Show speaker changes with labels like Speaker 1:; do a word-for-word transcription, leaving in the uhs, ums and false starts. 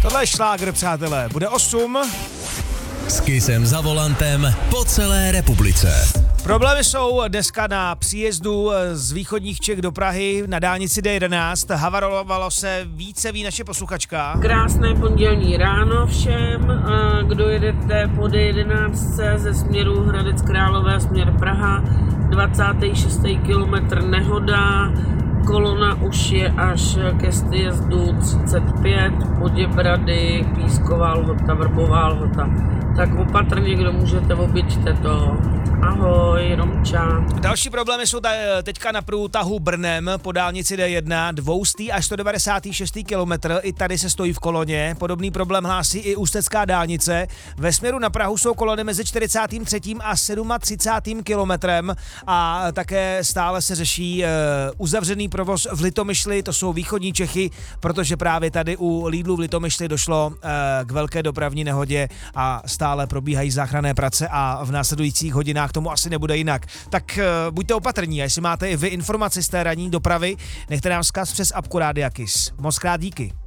Speaker 1: Tohle je šlágr, přátelé. Bude osm.
Speaker 2: S Kissem za volantem po celé republice.
Speaker 1: Problémy jsou dneska na příjezdu z východních Čech do Prahy na dálnici D jedenáct. Havarovalo se, více ví naše posluchačka.
Speaker 3: Krásné pondělní ráno všem, kdo jedete po D jedenáct ze směru Hradec Králové, směr Praha, dvacátý šestý kilometr nehoda, kolona už je až ke sjezdu třicet pět, Poděbrady, Písková Lhota, Vrbová Lhota. Tak opatrně, kdo můžete, oběďte to. Ahoj, Romča.
Speaker 1: Další problémy jsou teďka na průtahu Brnem po dálnici D jedna, dvoustý až sto devadesátý šestý kilometr, i tady se stojí v koloně. Podobný problém hlásí i ústecká dálnice. Ve směru na Prahu jsou kolony mezi čtyřicátým třetím a třicátým sedmým kilometrem a také stále se řeší e, uzavřený provoz v Litomyšli, to jsou východní Čechy, protože právě tady u Lidlu v Litomyšli došlo e, k velké dopravní nehodě a stále probíhají záchranné práce a v následujících hodinách tomu asi nebude jinak. Tak uh, buďte opatrní, a jestli máte i vy informaci z té ranní dopravy, nechte nám vzkaz přes apku Rádia Kiss. Moc krát díky.